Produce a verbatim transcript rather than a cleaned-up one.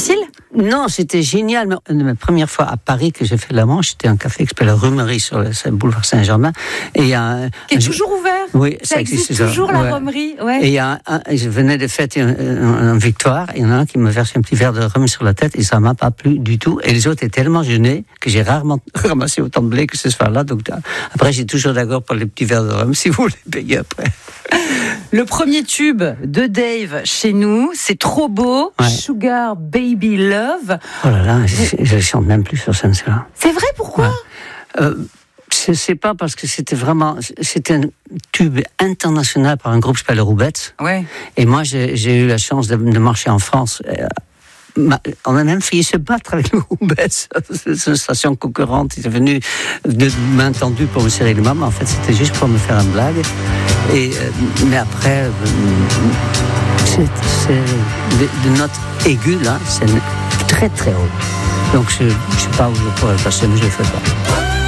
difficile ? Non, c'était génial. Mais la première fois à Paris que j'ai fait la Manche, c'était un café qui s'appelle la Rumerie sur le boulevard Saint-Germain. Et il y a un, qui est un, toujours ouvert. Oui, ça, ça existe, existe toujours, ça. la Rumerie. Ouais. Et il y a un, je venais de fêter un, un, un victoire. Il y en a un qui me verse un petit verre de rhum sur la tête et ça m'a pas plu du tout. Et les autres étaient tellement gênés que j'ai rarement ramassé autant de blé que ce soir-là. Donc après, j'ai toujours d'accord pour les petits verres de rhum si vous voulez payer après. Le premier tube de Dave chez nous, c'est trop beau. Ouais. Sugar Baby Love. Oh là là, je, je chante même plus sur scène, celle-là. C'est vrai, pourquoi ? Ouais. euh, c'est, c'est pas parce que c'était vraiment, c'était un tube international par un groupe qui s'appelle Roubettes. Ouais. Et moi, j'ai, j'ai eu la chance de, de marcher en France. Euh, On a même failli se battre avec le Roubettes. C'est une station concurrente. Ils sont venus de main tendue pour me serrer les mains. Mais en fait, c'était juste pour me faire une blague. Et, euh, mais après, euh, c'est, c'est de, de notes aiguës, là, c'est très très haut. Donc, je ne sais pas où je pourrais le passer, mais je ne le fais pas.